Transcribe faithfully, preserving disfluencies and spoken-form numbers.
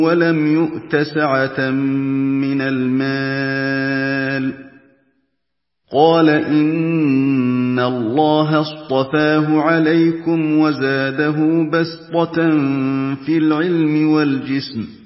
وَلَمْ يُؤْتَ سَعَةً مِّنَ الْمَالِ ۚ قَالَ إِنَّ اللَّهَ اصْطَفَاهُ عَلَيْكُمْ وَزَادَهُ بَسْطَةً فِي الْعِلْمِ وَالْجِسْمِ